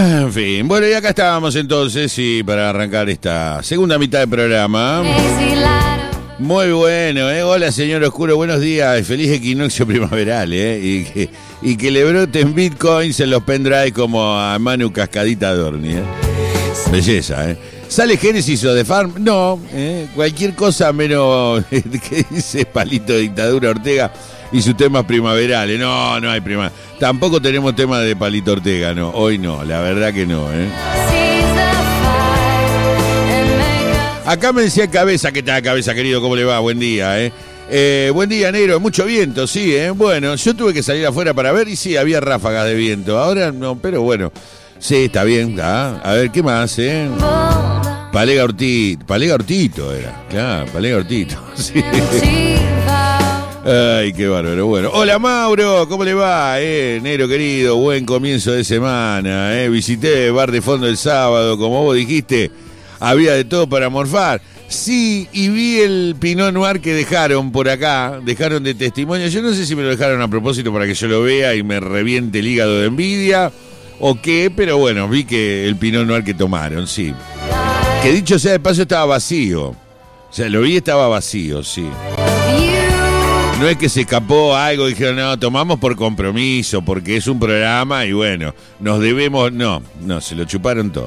En fin, bueno, y acá estábamos entonces, sí, para arrancar esta segunda mitad del programa. Muy bueno, Hola, señor Oscuro, buenos días. Feliz equinoccio primaveral, Y que le broten bitcoins en los pendrive como a Manu Cascadita Dorni, Belleza, ¿Sale Génesis o The Farm? No, cualquier cosa menos que dice Palito Dictadura Ortega y sus temas primaverales. No, no hay primavera. Tampoco tenemos tema de Palito Ortega, no. Hoy no, la verdad que no, Acá me decía Cabeza, ¿qué tal, Cabeza, querido? ¿Cómo le va? Buen día, buen día, negro. Mucho viento, sí, Bueno, yo tuve que salir afuera para ver y sí, había ráfagas de viento. Ahora no, pero bueno. Sí, está bien. A ver, ¿qué más, Palega Ortito era. Claro, Palega Ortito. Sí. Ay, qué bárbaro. Bueno, hola Mauro, ¿cómo le va? Negro querido, buen comienzo de semana. Visité el bar de fondo el sábado, como vos dijiste, había de todo para morfar. Sí, y vi el Pinot Noir que dejaron por acá, dejaron de testimonio. Yo no sé si me lo dejaron a propósito para que yo lo vea y me reviente el hígado de envidia o qué, pero bueno, vi que el Pinot Noir que tomaron, sí. Que dicho sea de paso estaba vacío. O sea, lo vi, estaba vacío, sí. No es que se escapó algo, dijeron, no, tomamos por compromiso, porque es un programa y bueno, nos debemos... No, se lo chuparon todo.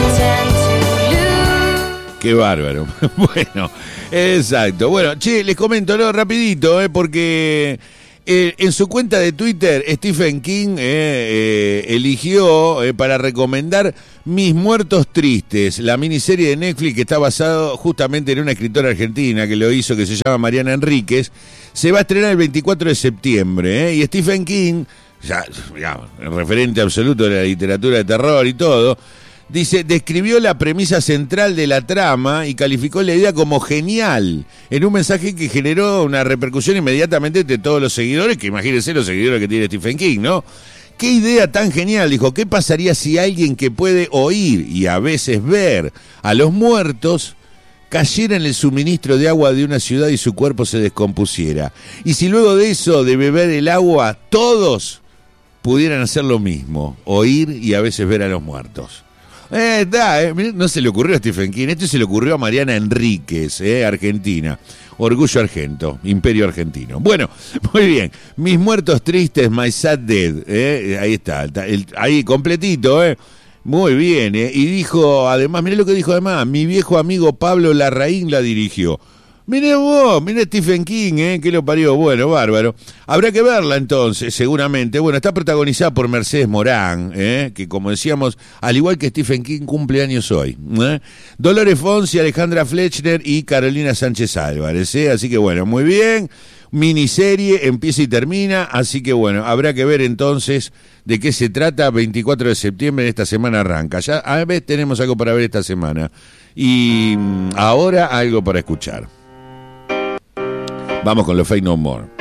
Qué bárbaro. Bueno, exacto. Bueno, che, les comento, ¿no? Rapidito, porque en su cuenta de Twitter, Stephen King eligió para recomendar Mis Muertos Tristes, la miniserie de Netflix que está basado justamente en una escritora argentina que lo hizo, que se llama Mariana Enríquez. Se va a estrenar el 24 de septiembre, y Stephen King, ya, digamos, el referente absoluto de la literatura de terror y todo, dice, describió la premisa central de la trama y calificó la idea como genial, en un mensaje que generó una repercusión inmediatamente entre todos los seguidores, que imagínense los seguidores que tiene Stephen King, ¿no? ¿Qué idea tan genial? Dijo, ¿qué pasaría si alguien que puede oír y a veces ver a los muertos cayera en el suministro de agua de una ciudad y su cuerpo se descompusiera? Y si luego de eso, de beber el agua, todos pudieran hacer lo mismo, oír y a veces ver a los muertos. No se le ocurrió a Stephen King, esto se le ocurrió a Mariana Enríquez, Argentina. Orgullo argento, imperio argentino. Bueno, muy bien. Mis Muertos Tristes, My Sad Dead. Ahí está, ahí completito, Muy bien, Y dijo, además, mirá lo que dijo además, mi viejo amigo Pablo Larraín la dirigió. Mirá vos, mirá Stephen King, que lo parió. Bueno, bárbaro. Habrá que verla entonces, seguramente. Bueno, está protagonizada por Mercedes Morán, que como decíamos, al igual que Stephen King, cumple años hoy. Dolores Fonsi, Alejandra Flechner y Carolina Sánchez Álvarez, Así que bueno, muy bien. Miniserie, empieza y termina, así que bueno, habrá que ver entonces de qué se trata. 24 de septiembre, esta semana arranca. Ya a ver, tenemos algo para ver esta semana. Y ahora algo para escuchar. Vamos con los Faith No More.